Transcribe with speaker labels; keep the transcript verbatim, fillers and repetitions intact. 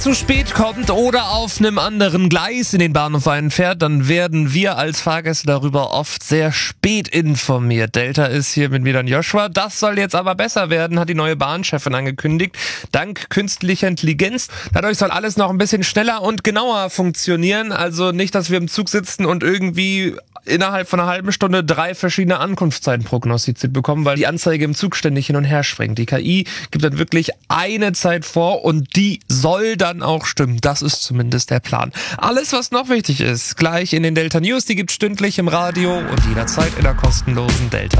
Speaker 1: zu spät kommt oder auf einem anderen Gleis in den Bahnhof einfährt, dann werden wir als Fahrgäste darüber oft sehr spät informiert. Delta ist hier mit mir dann Joshua. Das soll jetzt aber besser werden, hat die neue Bahnchefin angekündigt. Dank künstlicher Intelligenz. Dadurch soll alles noch ein bisschen schneller und genauer funktionieren. Also nicht, dass wir im Zug sitzen und irgendwie innerhalb von einer halben Stunde drei verschiedene Ankunftszeiten prognostiziert bekommen, weil die Anzeige im Zug ständig hin und her springt. Die K I gibt dann wirklich eine Zeit vor und die soll dann auch stimmen. Das ist zumindest der Plan. Alles, was noch wichtig ist, gleich in den Delta News. Die gibt's stündlich im Radio und jederzeit in der kostenlosen Delta